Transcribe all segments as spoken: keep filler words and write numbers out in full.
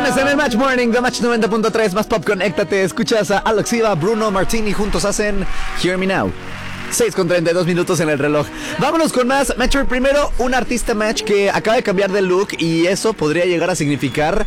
Viernes en el Match Morning de Match noventa punto tres, más pop, conéctate. Escuchas a Alexiva, Bruno Martini, juntos hacen Hear Me Now. seis con treinta y dos minutos en el reloj. Vámonos con más. Matcher, primero un artista match que acaba de cambiar de look y eso podría llegar a significar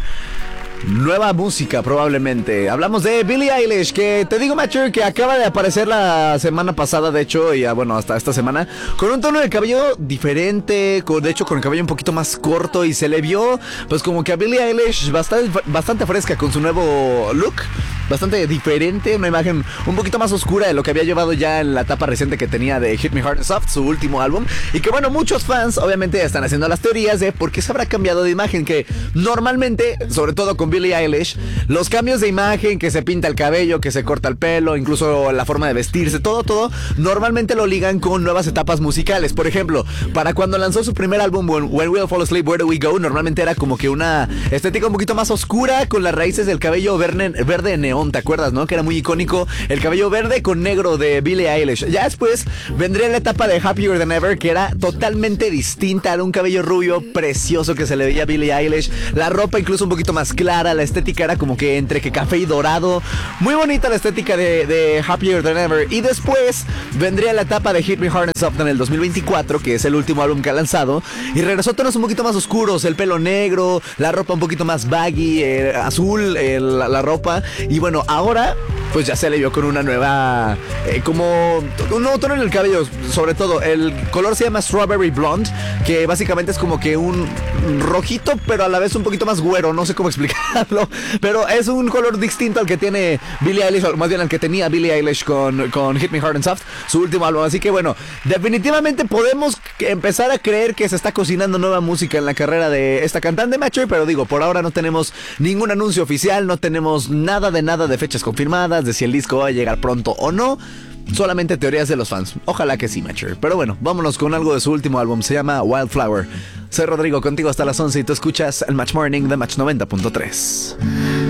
nueva música probablemente. Hablamos de Billie Eilish, que te digo, Matcher, que acaba de aparecer la semana pasada, de hecho, y bueno, hasta esta semana, con un tono de cabello diferente, con, de hecho con el cabello un poquito más corto, y se le vio pues como que a Billie Eilish bastante, bastante fresca con su nuevo look, bastante diferente, una imagen un poquito más oscura de lo que había llevado ya en la etapa reciente que tenía de Hit Me Hard and Soft, su último álbum, y que bueno, muchos fans obviamente están haciendo las teorías de por qué se habrá cambiado de imagen, que normalmente, sobre todo con Billie Eilish, los cambios de imagen, que se pinta el cabello, que se corta el pelo, incluso la forma de vestirse, todo, todo, normalmente lo ligan con nuevas etapas musicales. Por ejemplo, para cuando lanzó su primer álbum, When We'll Fall Asleep, Where Do We Go, normalmente era como que una estética un poquito más oscura, con las raíces del cabello verde, verde neón, ¿te acuerdas, no? Que era muy icónico, el cabello verde con negro de Billie Eilish. Ya después vendría la etapa de Happier Than Ever, que era totalmente distinta, era un cabello rubio precioso que se le veía a Billie Eilish, la ropa incluso un poquito más clara, la estética era como que entre que café y dorado, muy bonita la estética de, de Happier Than Ever. Y después vendría la etapa de Hit Me Hard and Soft en el dos mil veinticuatro, que es el último álbum que ha lanzado, y regresó a tonos un poquito más oscuros, el pelo negro, la ropa un poquito más baggy, eh, azul, eh, la, la ropa, y bueno, ahora pues ya se le vio con una nueva, eh, como un nuevo tono en el cabello. Sobre todo el color se llama Strawberry Blonde, que básicamente es como que un rojito, pero a la vez un poquito más güero, no sé cómo explicarlo, pero es un color distinto al que tiene Billie Eilish, o más bien al que tenía Billie Eilish con, con Hit Me Hard and Soft, su último álbum. Así que bueno, definitivamente podemos empezar a creer que se está cocinando nueva música en la carrera de esta cantante, Matcher, pero digo, por ahora no tenemos ningún anuncio oficial, no tenemos nada de nada de fechas confirmadas, de si el disco va a llegar pronto o no. Solamente teorías de los fans. Ojalá que sí, Matcher. Pero bueno, vámonos con algo de su último álbum. Se llama Wildflower. Soy Rodrigo, contigo hasta las once y tú escuchas el Match Morning de Match noventa punto tres.